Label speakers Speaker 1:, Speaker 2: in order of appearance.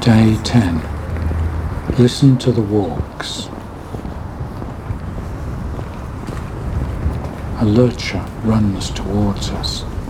Speaker 1: Day 10. Listen to the walks. A lurcher runs towards us.